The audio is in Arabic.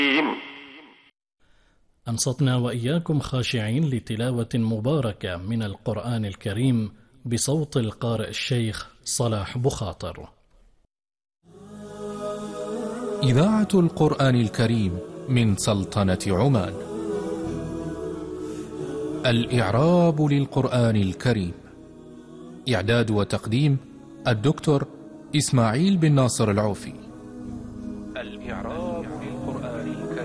أنصتنا وإياكم خاشعين لتلاوة مباركة من القرآن الكريم بصوت القارئ الشيخ صلاح بخاطر. إذاعة القرآن الكريم من سلطنة عمان. الإعراب للقرآن الكريم. إعداد وتقديم الدكتور إسماعيل بن ناصر العوفي. الإعراب